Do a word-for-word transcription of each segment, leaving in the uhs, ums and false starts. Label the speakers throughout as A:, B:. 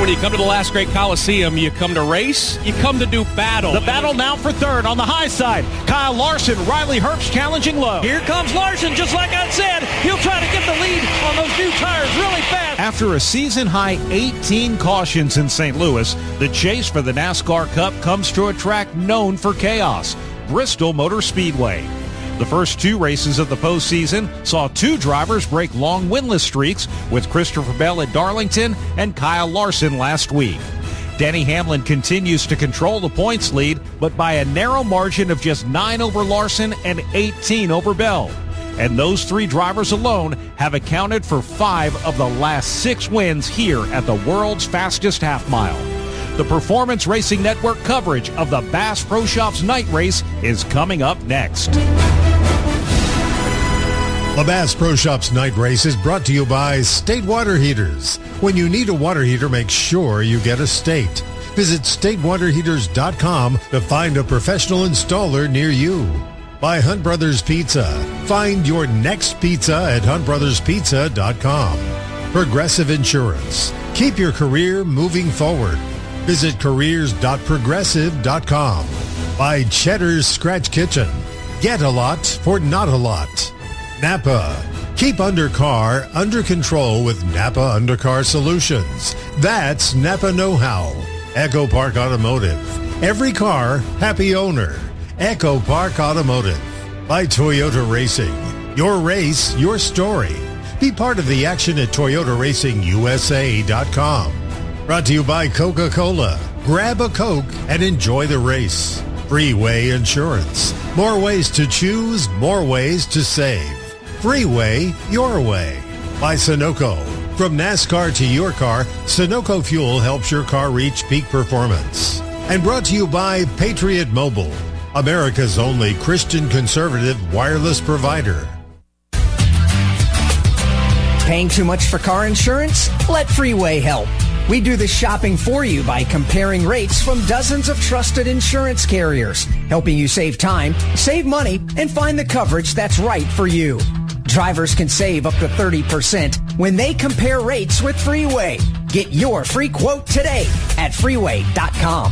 A: when you come to the last great Coliseum, you come to race, you come to do battle.
B: The battle now for third on the high side. Kyle Larson, Riley Herbst challenging low.
C: Here comes Larson, just like I said. He'll try to get the lead on those new tires really fast.
B: After a season-high eighteen cautions in Saint Louis, the chase for the NASCAR Cup comes to a track known for chaos, Bristol Motor Speedway. The first two races of the postseason saw two drivers break long winless streaks, with Christopher Bell at Darlington and Kyle Larson last week. Denny Hamlin continues to control the points lead, but by a narrow margin of just nine over Larson and eighteen over Bell. And those three drivers alone have accounted for five of the last six wins here at the world's fastest half mile. The Performance Racing Network coverage of the Bass Pro Shops Night Race is coming up next.
D: The Bass Pro Shops Night Race is brought to you by State Water Heaters. When you need a water heater, make sure you get a State. Visit state water heaters dot com to find a professional installer near you. By Hunt Brothers Pizza. Find your next pizza at hunt brothers pizza dot com. Progressive Insurance. Keep your career moving forward. Visit careers dot progressive dot com. By Cheddar's Scratch Kitchen. Get a lot for not a lot. Napa. Keep undercar under control with Napa Undercar Solutions. That's Napa know-how. Echo Park Automotive. Every car, happy owner. Echo Park Automotive. By Toyota Racing. Your race, your story. Be part of the action at Toyota Racing U S A dot com. Brought to you by Coca-Cola. Grab a Coke and enjoy the race. Freeway Insurance. More ways to choose, more ways to save. Freeway, your way. By Sunoco. From NASCAR to your car, Sunoco Fuel helps your car reach peak performance. And brought to you by Patriot Mobile, America's only Christian conservative wireless provider.
E: Paying too much for car insurance? Let Freeway help. We do the shopping for you by comparing rates from dozens of trusted insurance carriers, helping you save time, save money, and find the coverage that's right for you. Drivers can save up to thirty percent when they compare rates with Freeway. Get your free quote today at freeway dot com.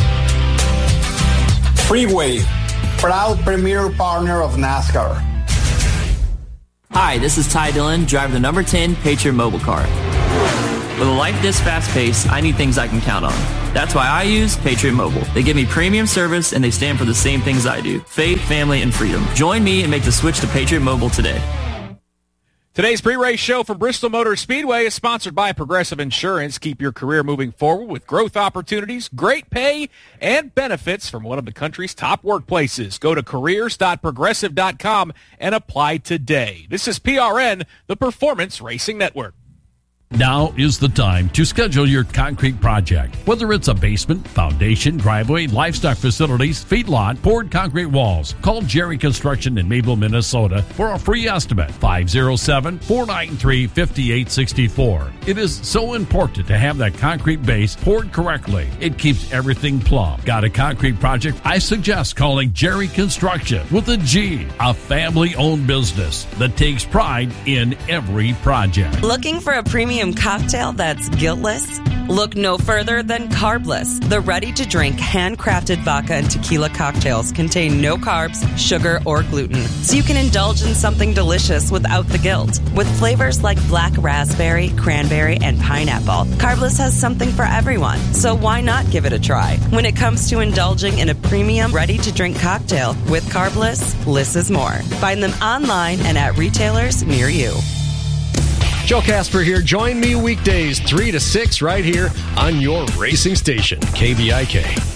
F: Freeway, proud premier partner of NASCAR.
G: Hi, this is Ty Dillon, driver the number ten Patriot Mobile car. With a life this fast-paced, I need things I can count on. That's why I use Patriot Mobile. They give me premium service, and they stand for the same things I do. Faith, family, and freedom. Join me and make the switch to Patriot Mobile today.
A: Today's pre-race show from Bristol Motor Speedway is sponsored by Progressive Insurance. Keep your career moving forward with growth opportunities, great pay, and benefits from one of the country's top workplaces. Go to careers dot progressive dot com and apply today. This is P R N, the Performance Racing Network.
H: Now is the time to schedule your concrete project. Whether it's a basement, foundation, driveway, livestock facilities, feedlot, poured concrete walls, call Jerry Construction in Maple, Minnesota for a free estimate. five oh seven, four nine three, five eight six four. It is so important to have that concrete base poured correctly. It keeps everything plumb. Got a concrete project? I suggest calling Jerry Construction with a G, a family-owned business that takes pride in every project.
I: Looking for a premium cocktail that's guiltless? Look no further than Carbless. The ready-to-drink, handcrafted vodka and tequila cocktails contain no carbs, sugar, or gluten, so you can indulge in something delicious without the guilt. With flavors like black raspberry, cranberry, and pineapple, Carbless has something for everyone, so why not give it a try? When it comes to indulging in a premium, ready-to-drink cocktail with Carbless, less is more. Find them online and at retailers near you.
J: Joe Casper here. Join me weekdays three to six right here on your racing station, K V I K.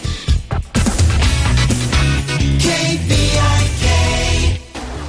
K: K V I K.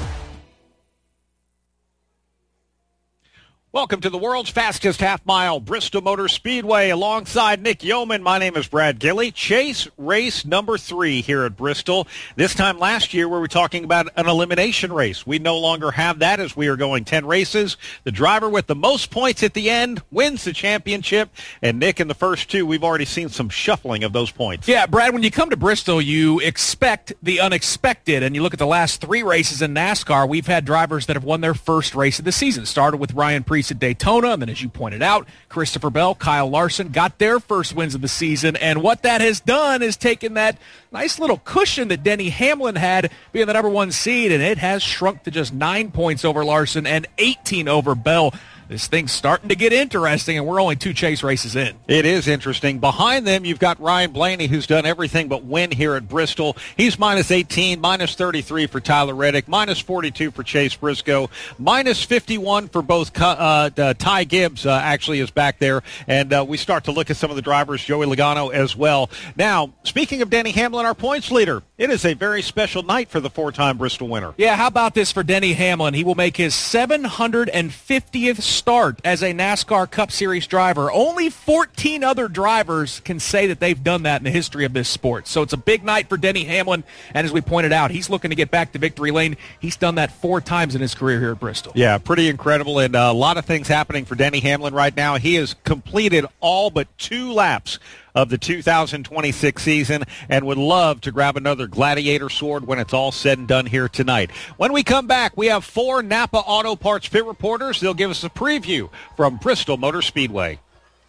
B: Welcome to the world's fastest half mile, Bristol Motor Speedway. Alongside Nick Yeoman, my name is Brad Gilley. Chase race number three here at Bristol. This time last year, we were talking about an elimination race. We no longer have that as we are going ten races. The driver with the most points at the end wins the championship. And Nick, in the first two, we've already seen some shuffling of those points.
A: Yeah, Brad, when you come to Bristol, you expect the unexpected. And you look at the last three races in NASCAR, we've had drivers that have won their first race of the season. Started with Ryan Preece race at Daytona. And then, as you pointed out, Christopher Bell, Kyle Larson got their first wins of the season. And what that has done is taken that nice little cushion that Denny Hamlin had being the number one seed, and it has shrunk to just nine points over Larson and eighteen over Bell. This thing's starting to get interesting, and we're only two chase races in.
B: It is interesting. Behind them, you've got Ryan Blaney, who's done everything but win here at Bristol. He's minus eighteen, minus thirty-three for Tyler Reddick, minus forty-two for Chase Briscoe, minus fifty-one for both uh, uh, Ty Gibbs uh, actually is back there. And uh, we start to look at some of the drivers, Joey Logano as well. Now, speaking of Denny Hamlin, our points leader, it is a very special night for the four-time Bristol winner.
A: Yeah, how about this for Denny Hamlin? He will make his seven hundred fiftieth start as a NASCAR Cup Series driver. Only fourteen other drivers can say that they've done that in the history of this sport. So it's a big night for Denny Hamlin, and as we pointed out, he's looking to get back to victory lane. He's done that four times in his career here at Bristol.
B: Yeah, pretty incredible, and a lot of things happening for Denny Hamlin right now. He has completed all but two laps of the two thousand twenty-six season and would love to grab another Gladiator sword when it's all said and done here tonight. When we come back, we have four Napa Auto Parts pit reporters. They'll give us a preview from Bristol Motor Speedway.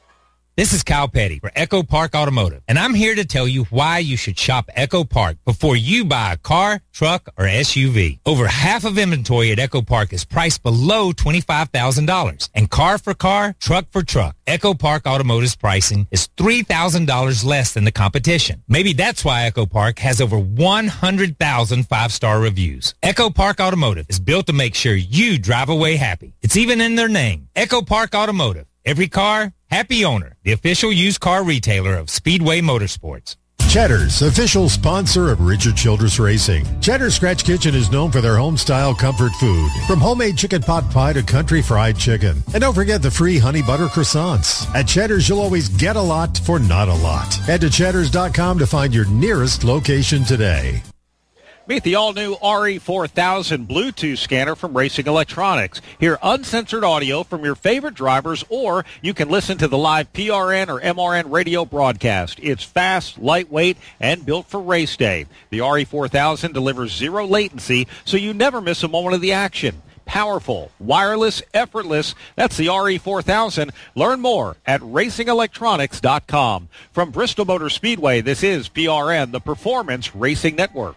L: This is Kyle Petty for Echo Park Automotive, and I'm here to tell you why you should shop Echo Park before you buy a car, truck, or S U V. Over half of inventory at Echo Park is priced below twenty-five thousand dollars, and car for car, truck for truck, Echo Park Automotive's pricing is three thousand dollars less than the competition. Maybe that's why Echo Park has over one hundred thousand five-star reviews. Echo Park Automotive is built to make sure you drive away happy. It's even in their name, Echo Park Automotive. Every car, happy owner, the official used car retailer of Speedway Motorsports.
D: Cheddar's, official sponsor of Richard Childress Racing. Cheddar's Scratch Kitchen is known for their home-style comfort food, from homemade chicken pot pie to country fried chicken. And don't forget the free honey butter croissants. At Cheddar's, you'll always get a lot for not a lot. Head to cheddars dot com to find your nearest location today.
B: Meet the all-new R E four thousand Bluetooth scanner from Racing Electronics. Hear uncensored audio from your favorite drivers, or you can listen to the live P R N or M R N radio broadcast. It's fast, lightweight, and built for race day. The R E four thousand delivers zero latency, so you never miss a moment of the action. Powerful, wireless, effortless. That's the R E four thousand. Learn more at racing electronics dot com. From Bristol Motor Speedway, this is P R N, the Performance Racing Network.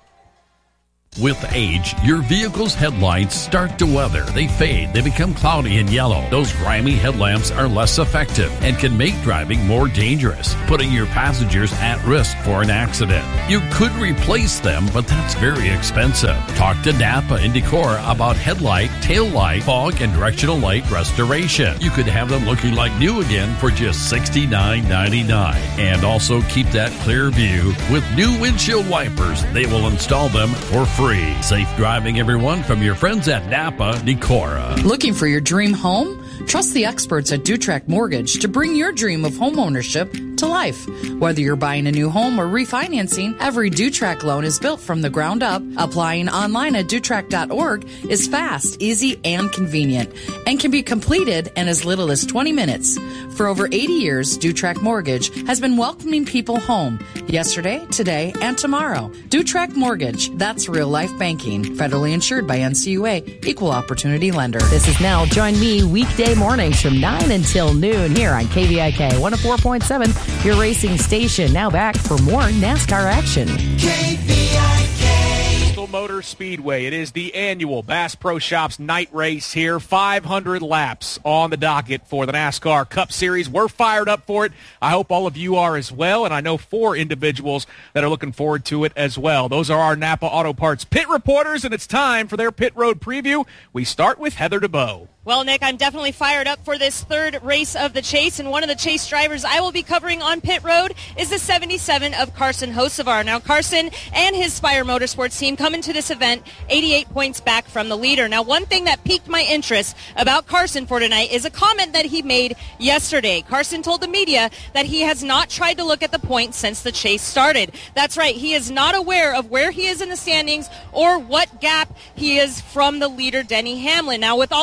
H: With age, your vehicle's headlights start to weather. They fade. They become cloudy and yellow. Those grimy headlamps are less effective and can make driving more dangerous, putting your passengers at risk for an accident. You could replace them, but that's very expensive. Talk to Napa and Decor about headlight, tail light, fog, and directional light restoration. You could have them looking like new again for just sixty-nine ninety-nine. And also keep that clear view with new windshield wipers. They will install them for free. Free. Safe driving, everyone, from your friends at Napa Decora.
M: Looking for your dream home? Trust the experts at Dutrack Mortgage to bring your dream of home ownership to life. Whether you're buying a new home or refinancing, every Dutrack loan is built from the ground up. Applying online at dutrack dot org is fast, easy, and convenient, and can be completed in as little as twenty minutes. For over eighty years, Dutrack Mortgage has been welcoming people home yesterday, today, and tomorrow. Dutrack Mortgage, that's real life banking. Federally insured by N C U A, Equal Opportunity Lender.
N: This is Nell. Join me weekday mornings from nine until noon here on K V I K one oh four point seven, your racing station. Now back for more NASCAR action.
K: K V I K.
A: Bristol Motor Speedway. It is the annual Bass Pro Shops night race here. five hundred laps on the docket for the NASCAR Cup Series. We're fired up for it. I hope all of you are as well, and I know four individuals that are looking forward to it as well. Those are our Napa Auto Parts pit reporters, and it's time for their pit road preview. We start with Heather DeBow.
O: Well, Nick, I'm definitely fired up for this third race of the chase, and one of the chase drivers I will be covering on pit road is the seventy-seven of Carson Hocevar. Now, Carson and his Spire Motorsports team come into this event eighty-eight points back from the leader. Now, one thing that piqued my interest about Carson for tonight is a comment that he made yesterday. Carson told the media that he has not tried to look at the points since the chase started. That's right, he is not aware of where he is in the standings or what gap he is from the leader, Denny Hamlin. Now, with all this points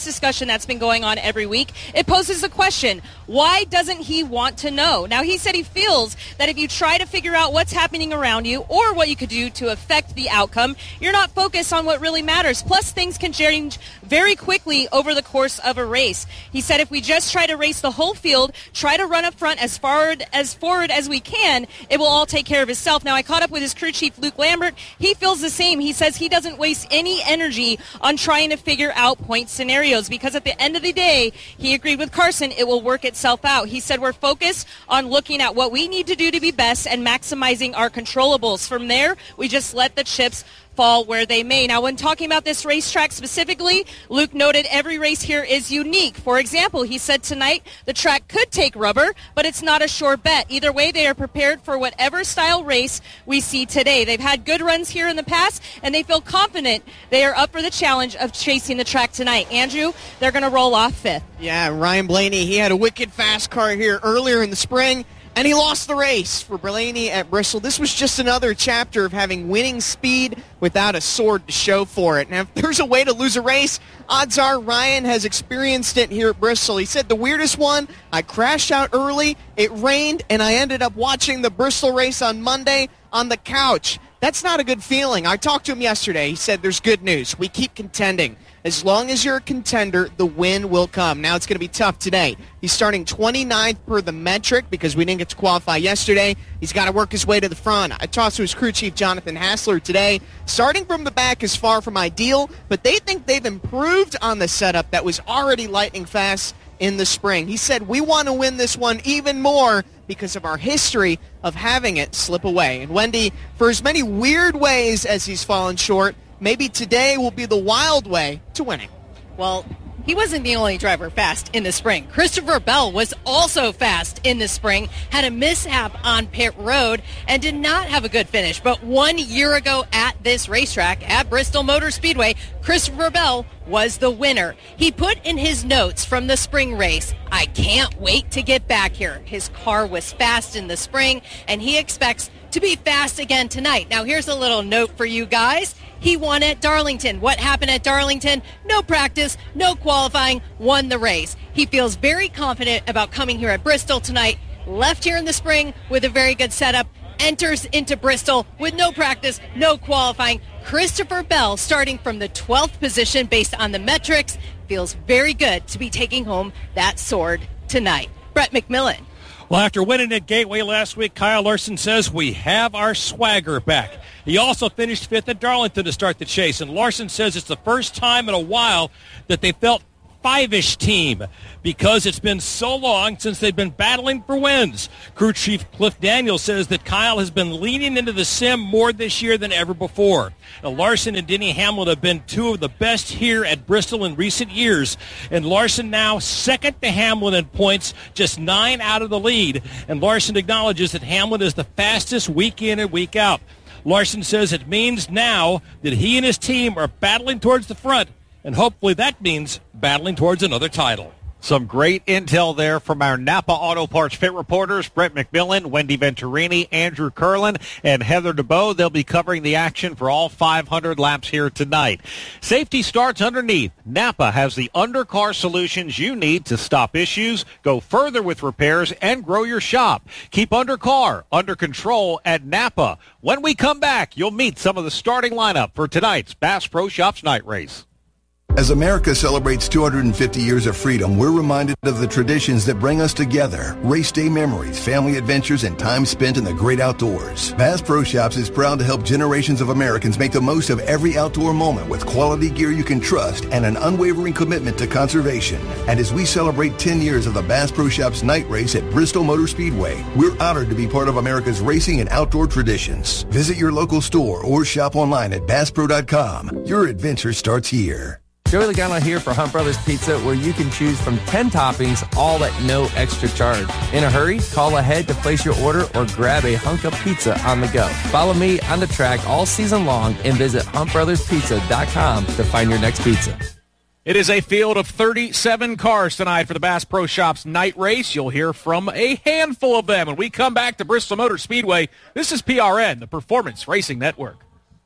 O: this discussion that's been going on every week, it poses the question, why doesn't he want to know? Now, he said he feels that if you try to figure out what's happening around you or what you could do to affect the outcome, you're not focused on what really matters. Plus, things can change very quickly over the course of a race. He said if we just try to race the whole field, try to run up front as forward as forward as we can, it will all take care of itself. Now, I caught up with his crew chief, Luke Lambert. He feels the same. He says he doesn't waste any energy on trying to figure out point scenarios because at the end of the day, he agreed with Carson, it will work itself out. He said we're focused on looking at what we need to do to be best and maximizing our controllables. From there, we just let the chips fall where they may. Now, when talking about this racetrack specifically, Luke noted every race here is unique. For example, he said tonight the track could take rubber, but it's not a sure bet. Either way, they are prepared for whatever style race we see today. They've had good runs here in the past, and they feel confident they are up for the challenge of chasing the track tonight. Andrew, they're going to roll off fifth.
P: Yeah, Ryan Blaney, he had a wicked fast car here earlier in the spring, and he lost the race for Blaney at Bristol. This was just another chapter of having winning speed without a sword to show for it. Now, if there's a way to lose a race, odds are Ryan has experienced it here at Bristol. He said, the weirdest one, I crashed out early, it rained, and I ended up watching the Bristol race on Monday on the couch. That's not a good feeling. I talked to him yesterday. He said, there's good news. We keep contending. As long as you're a contender, the win will come. Now it's going to be tough today. He's starting twenty-ninth per the metric because we didn't get to qualify yesterday. He's got to work his way to the front. I talked to his crew chief, Jonathan Hassler, today. Starting from the back is far from ideal, but they think they've improved on the setup that was already lightning fast in the spring. He said, we want to win this one even more because of our history of having it slip away. And Wendy, for as many weird ways as he's fallen short, maybe today will be the wild way to winning.
Q: Well, he wasn't the only driver fast in the spring. Christopher Bell was also fast in the spring, had a mishap on pit road, and did not have a good finish. But one year ago at this racetrack, at Bristol Motor Speedway, Christopher Bell was the winner. He put in his notes from the spring race, I can't wait to get back here. His car was fast in the spring, and he expects to be fast again tonight. Now, here's a little note for you guys. He won at Darlington. What happened at Darlington? No practice, no qualifying, won the race. He feels very confident about coming here at Bristol tonight. Left here in the spring with a very good setup. Enters into Bristol with no practice, no qualifying. Christopher Bell, starting from the twelfth position based on the metrics, feels very good to be taking home that sword tonight. Brett McMillan.
C: Well, after winning at Gateway last week, Kyle Larson says we have our swagger back. He also finished fifth at Darlington to start the chase, and Larson says it's the first time in a while that they felt five-ish team because it's been so long since they've been battling for wins. Crew Chief Cliff Daniels says that Kyle has been leaning into the sim more this year than ever before. Now, Larson and Denny Hamlin have been two of the best here at Bristol in recent years, and Larson now second to Hamlin in points, just nine out of the lead, and Larson acknowledges that Hamlin is the fastest week in and week out. Larson says it means now that he and his team are battling towards the front, and hopefully that means battling towards another title.
B: Some great intel there from our Napa Auto Parts pit reporters, Brett McMillan, Wendy Venturini, Andrew Curlin, and Heather DeBoe. They'll be covering the action for all five hundred laps here tonight. Safety starts underneath. Napa has the undercar solutions you need to stop issues, go further with repairs, and grow your shop. Keep undercar under control at Napa. When we come back, you'll meet some of the starting lineup for tonight's Bass Pro Shops night race.
R: As America celebrates two hundred fifty years of freedom, we're reminded of the traditions that bring us together. Race day memories, family adventures, and time spent in the great outdoors. Bass Pro Shops is proud to help generations of Americans make the most of every outdoor moment with quality gear you can trust and an unwavering commitment to conservation. And as we celebrate ten years of the Bass Pro Shops night race at Bristol Motor Speedway, we're honored to be part of America's racing and outdoor traditions. Visit your local store or shop online at bass pro dot com. Your adventure starts here.
S: Joey Logano here for Hunt Brothers Pizza, where you can choose from ten toppings, all at no extra charge. In a hurry, call ahead to place your order or grab a hunk of pizza on the go. Follow me on the track all season long and visit hunt brothers pizza dot com to find your next pizza.
A: It is a field of thirty-seven cars tonight for the Bass Pro Shops night race. You'll hear from a handful of them when we come back to Bristol Motor Speedway. This is P R N, the Performance Racing Network.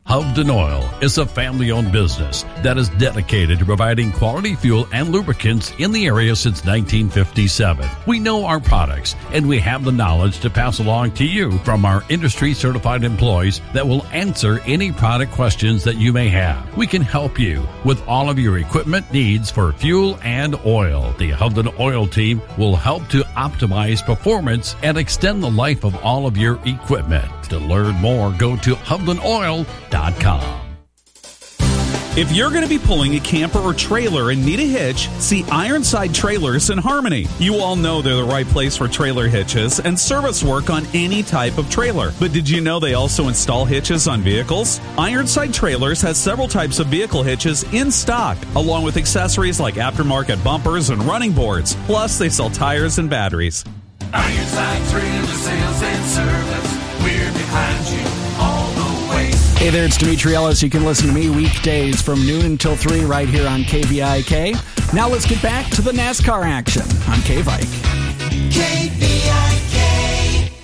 H: Hovden Oil is a family-owned business that is dedicated to providing quality fuel and lubricants in the area since nineteen fifty-seven. We know our products, and we have the knowledge to pass along to you from our industry-certified employees that will answer any product questions that you may have. We can help you with all of your equipment needs for fuel and oil. The Hovden Oil team will help to optimize performance and extend the life of all of your equipment. To learn more, go to hovden oil dot com.
T: If you're going to be pulling a camper or trailer and need a hitch, see Ironside Trailers in Harmony. You all know they're the right place for trailer hitches and service work on any type of trailer. But did you know they also install hitches on vehicles? Ironside Trailers has several types of vehicle hitches in stock, along with accessories like aftermarket bumpers and running boards. Plus, they sell tires and batteries.
K: Ironside Trailer Sales and Service. We're behind you all the way.
U: Hey there, it's Dimitri Ellis. You can listen to me weekdays from noon until three right here on K V I K. Now let's get back to the NASCAR action on K-Vike.
K: K V I K.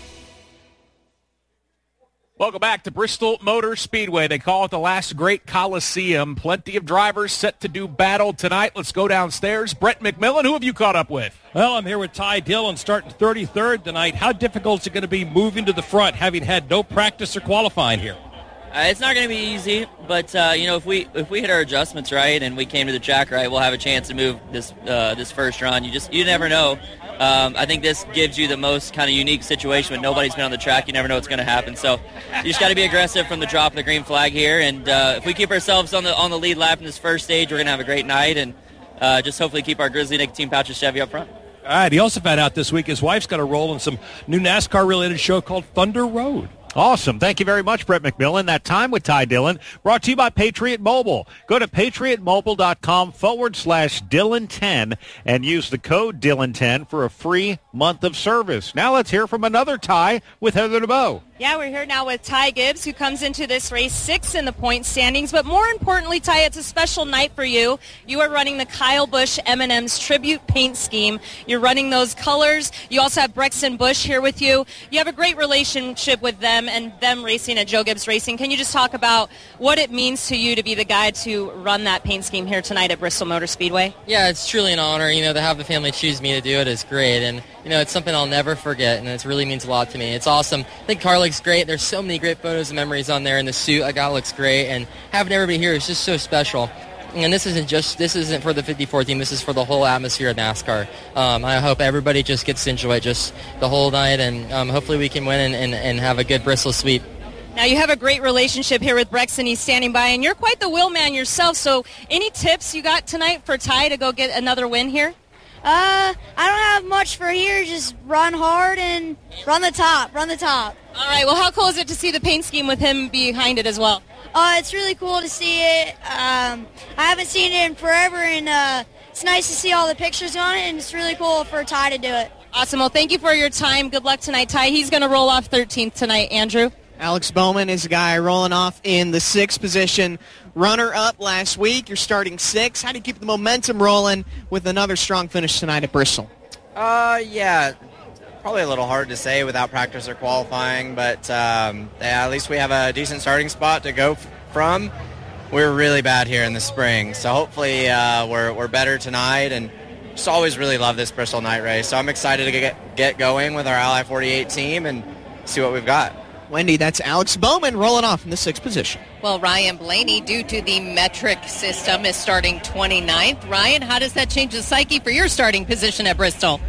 A: Welcome back to Bristol Motor Speedway. They call it the last great Coliseum. Plenty of drivers set to do battle tonight. Let's go downstairs. Brett McMillan, who have you caught up with?
C: Well, I'm here with Ty Dillon starting thirty-third tonight. How difficult is it going to be moving to the front, having had no practice or qualifying here?
G: Uh, it's not going to be easy, but uh, you know, if we if we hit our adjustments right and we came to the track right, we'll have a chance to move this uh, this first run. You just you never know. Um, I think this gives you the most kind of unique situation when nobody's been on the track. You never know what's going to happen. So you just got to be aggressive from the drop of the green flag here. And uh, if we keep ourselves on the on the lead lap in this first stage, we're going to have a great night and uh, just hopefully keep our Grizzly Nicotine Pouches Chevy up front.
C: All right. He also found out this week his wife's got a role in some new NASCAR-related show called Thunder Road.
B: Awesome. Thank you very much, Brett McMillan. That Time with Ty Dillon brought to you by Patriot Mobile. Go to patriotmobile.com forward slash Dillon ten and use the code Dillon ten for a free month of service. Now let's hear from another Ty with Heather DeBow.
O: Yeah, we're here now with Ty Gibbs, who comes into this race sixth in the point standings. But more importantly, Ty, it's a special night for you. You are running the Kyle Busch M and M's Tribute Paint Scheme. You're running those colors. You also have Brexton Busch here with you. You have a great relationship with them and them racing at Joe Gibbs Racing. Can you just talk about what it means to you to be the guy to run that paint scheme here tonight at Bristol Motor Speedway?
V: Yeah, it's truly an honor. You know, to have the family choose me to do it is great. And, you know, it's something I'll never forget, and it really means a lot to me. It's awesome. I think car looks great. There's so many great photos and memories on there, and the suit I got looks great. And having everybody here is just so special. And this isn't just this isn't for the fifty-four team. This is for the whole atmosphere of NASCAR. Um, I hope everybody just gets to enjoy it just the whole night, and um, hopefully we can win and, and, and have a good Bristol sweep.
O: Now, you have a great relationship here with Brexton. He's standing by, and you're quite the wheel man yourself. So any tips you got tonight for Ty to go get another win here?
W: Uh, I don't have much for here. Just run hard and run the top. Run the top.
O: All right. Well, how cool is it to see the paint scheme with him behind it as well?
W: Uh, it's really cool to see it. Um, I haven't seen it in forever, and uh, it's nice to see all the pictures on it, and it's really cool for Ty to do it.
O: Awesome. Well, thank you for your time. Good luck tonight, Ty. He's going to roll off thirteenth tonight. Andrew?
P: Alex Bowman is a guy rolling off in the sixth position. Runner-up last week. You're starting sixth. How do you keep the momentum rolling with another strong finish tonight at Bristol?
X: Uh, yeah, probably a little hard to say without practice or qualifying, but um, yeah, at least we have a decent starting spot to go f- from. We're really bad here in the spring, so hopefully uh, we're we're better tonight, and just always really love this Bristol night race. So I'm excited to get get going with our Ally forty-eight team and see what we've got.
P: Wendy, that's Alex Bowman rolling off in the sixth position.
Q: Well, Ryan Blaney, due to the metric system, is starting twenty-ninth. Ryan, how does that change the psyche for your starting position at Bristol?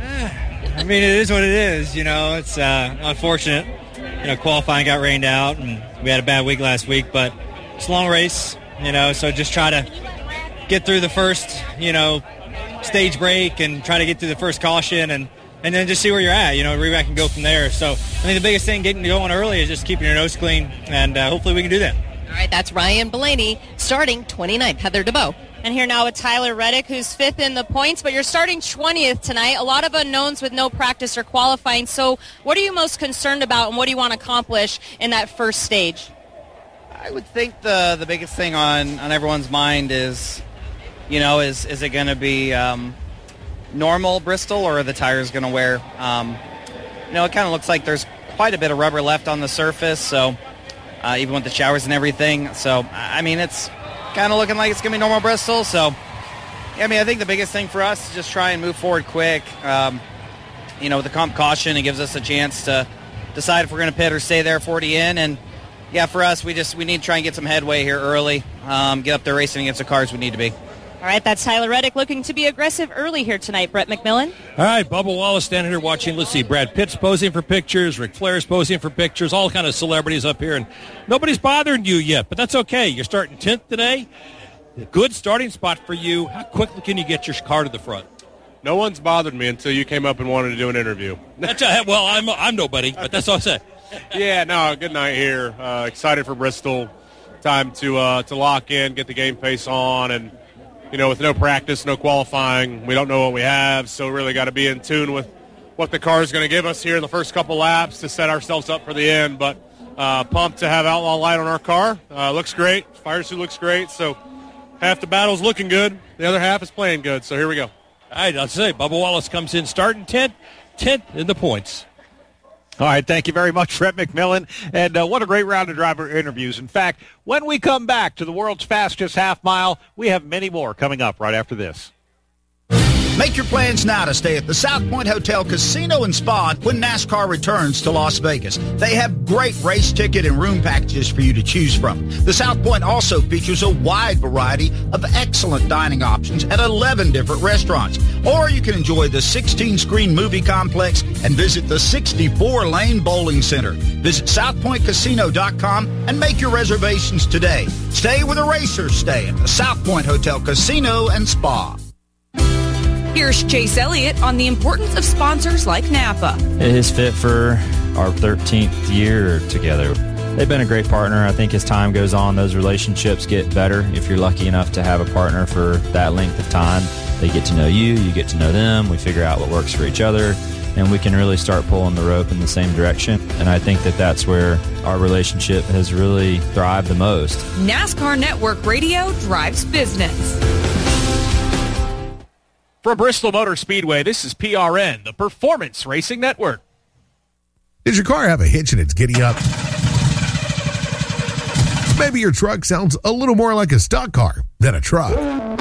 Y: I mean, it is what it is. You know, it's uh, unfortunate. You know, qualifying got rained out, and we had a bad week last week, but it's a long race, you know, so just try to get through the first, you know, stage break and try to get through the first caution and And then just see where you're at, you know, reback and go from there. So I think the biggest thing getting going early is just keeping your nose clean, and uh, hopefully we can do that.
Q: All right, that's Ryan Blaney starting twenty-ninth. Heather DeBow.
O: And here now with Tyler Reddick, who's fifth in the points, but you're starting twentieth tonight. A lot of unknowns with no practice or qualifying. So what are you most concerned about, and what do you want to accomplish in that first stage?
Z: I would think the the biggest thing on, on everyone's mind is, you know, is, is it going to be um, – normal Bristol, or are the tires going to wear? Um, you know, it kind of looks like there's quite a bit of rubber left on the surface, so uh, even with the showers and everything. So, I mean, it's kind of looking like it's going to be normal Bristol. So, I mean, I think the biggest thing for us is just try and move forward quick. Um, you know, with the comp caution, it gives us a chance to decide if we're going to pit or stay there forty in. And, yeah, for us, we just we need to try and get some headway here early, um, get up there racing against the cars we need to be.
O: All right, that's Tyler Reddick looking to be aggressive early here tonight. Brett McMillan.
C: All right, Bubba Wallace standing here watching. Let's see, Brad Pitt's posing for pictures, Ric Flair's posing for pictures, all kind of celebrities up here, and nobody's bothering you yet, but that's okay. You're starting tenth today. Good starting spot for you. How quickly can you get your car to the front?
D: No one's bothered me until you came up and wanted to do an interview.
C: That's a, well, I'm I'm nobody, but that's all I said.
D: Yeah, no, good night here. Uh, excited for Bristol. Time to uh, to lock in, get the game face on, and you know, with no practice, no qualifying, we don't know what we have, so really got to be in tune with what the car is going to give us here in the first couple laps to set ourselves up for the end. But uh, pumped to have Outlaw Light on our car. Uh, looks great. Fire suit looks great. So half the battle's looking good. The other half is playing good. So here we go.
C: All right, I'll say, Bubba Wallace comes in starting tenth, tenth in the points.
B: All right, thank you very much, Brett McMillan. And uh, what a great round of driver interviews. In fact, when we come back to the world's fastest half mile, we have many more coming up right after this.
E: Make your plans now to stay at the South Point Hotel Casino and Spa when NASCAR returns to Las Vegas. They have great race ticket and room packages for you to choose from. The South Point also features a wide variety of excellent dining options at eleven different restaurants. Or you can enjoy the sixteen-screen movie complex and visit the sixty-four lane bowling center. Visit south point casino dot com and make your reservations today. Stay where the racers stay at the South Point Hotel Casino and Spa.
F: Here's Chase Elliott on the importance of sponsors like Napa.
I: It is fit for our thirteenth year together. They've been a great partner. I think as time goes on, those relationships get better. If you're lucky enough to have a partner for that length of time, they get to know you, you get to know them, we figure out what works for each other, and we can really start pulling the rope in the same direction. And I think that that's where our relationship has really thrived the most.
F: NASCAR Network Radio drives business.
A: From Bristol Motor Speedway, this is P R N, the Performance Racing Network.
J: Does your car have a hitch in its giddy up? Maybe your truck sounds a little more like a stock car than a truck.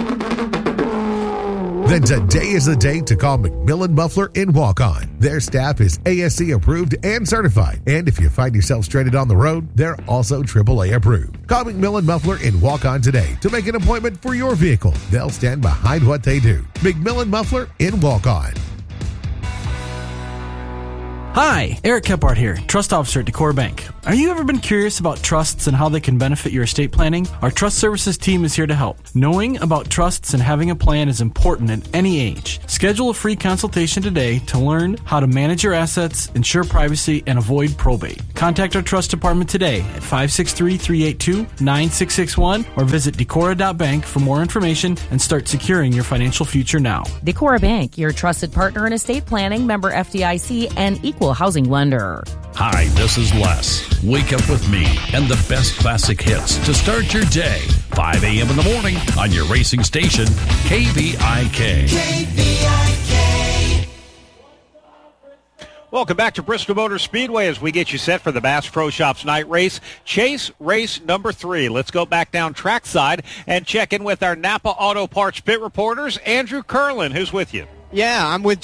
J: Then today is the day to call McMillan Muffler in Walk-On. Their staff is A S C approved and certified. And if you find yourself stranded on the road, they're also triple A approved. Call McMillan Muffler in Walk-On today to make an appointment for your vehicle. They'll stand behind what they do. McMillan Muffler in Walk-On.
U: Hi, Eric Kephart here, Trust Officer at Decor Bank. Are you ever been curious about trusts and how they can benefit your estate planning? Our Trust Services team is here to help. Knowing about trusts and having a plan is important at any age. Schedule a free consultation today to learn how to manage your assets, ensure privacy, and avoid probate. Contact our Trust Department today at five six three, three eight two, nine six six one or visit decora dot bank for more information and start securing your financial future now.
N: Decora Bank, your trusted partner in estate planning, member F D I C, and equal housing lender.
H: Hi, this is Les. Wake up with me and the best classic hits to start your day. five a.m. in the morning on your racing station, K V I K.
K: K V I K.
B: Welcome back to Bristol Motor Speedway as we get you set for the Bass Pro Shops night race. Chase race number three. Let's go back down trackside and check in with our Napa Auto Parts pit reporters, Andrew Curlin, who's with you.
P: Yeah, I'm with